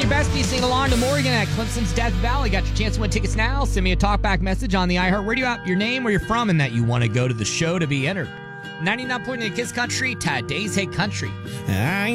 your bestie sing along to Morgan at Clemson's Death Valley. Got your chance to win tickets now. Send me a talkback message on the iHeartRadio app, your name, where you're from, and that you want to go to the show to be entered. 99.9 Kids Country, today's Hit Country.